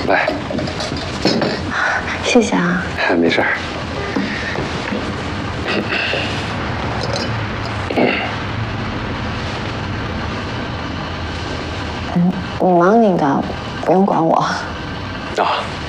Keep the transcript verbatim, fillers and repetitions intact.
来， 谢谢啊。 没事儿。 嗯，你忙你的，不用管我。 啊。